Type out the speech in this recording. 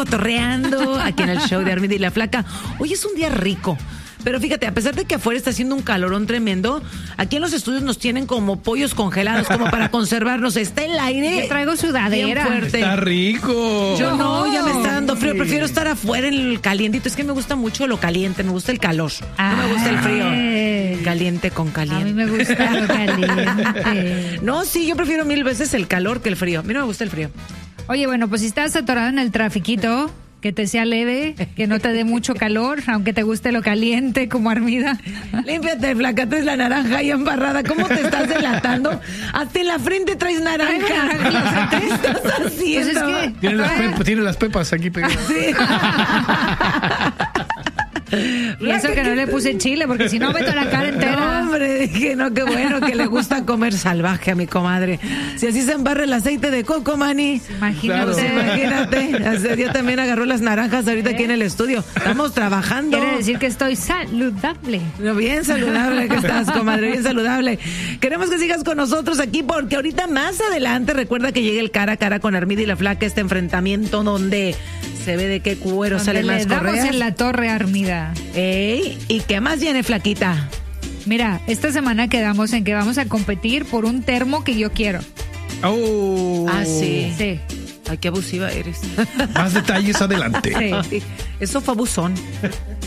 cotorreando aquí en el show de Armida y la Flaca. Hoy es un día rico. Pero fíjate, a pesar de que afuera está haciendo un calorón tremendo, aquí en los estudios nos tienen como pollos congelados, como para conservarnos. Está el aire. Yo traigo sudadera. Fuerte. Está rico. Yo no, ya me está dando frío. Prefiero estar afuera en el calientito. Es que me gusta mucho lo caliente, me gusta el calor. No me gusta el frío. Caliente con caliente. A mí me gusta lo caliente. No, sí, yo prefiero 1000 veces el calor que el frío. A mí no me gusta el frío. Oye, bueno, pues si estás atorado en el trafiquito, que te sea leve, que no te dé mucho calor, aunque te guste lo caliente como Armida. Límpiate, Flaca, traes la naranja ahí embarrada. ¿Cómo te estás delatando? Hasta en la frente traes naranja. ¿Qué estás haciendo? Pues es que... Tiene las pepas aquí pegadas. Sí. Y eso que no le puse chile, porque si no meto la cara entera. No, hombre, dije, no, qué bueno que le gusta comer salvaje a mi comadre. Si así se embarra el aceite de coco, mani. Imagínate. Claro. Imagínate. Yo también agarró las naranjas ahorita aquí en el estudio. Estamos trabajando. Quiere decir que estoy saludable. No, bien saludable que estás, comadre, bien saludable. Queremos que sigas con nosotros aquí porque ahorita más adelante recuerda que llegue el cara a cara con Armida y la Flaca, este enfrentamiento donde se ve de qué cuero Donde salen le más damos correas. en la torre, Armida. Ey, ¿y qué más viene, Flaquita? Mira, esta semana quedamos en que vamos a competir por un termo que yo quiero. Oh. Ah, sí. Sí. Ay, qué abusiva eres. Más detalles adelante. Sí. Eso fue abusón.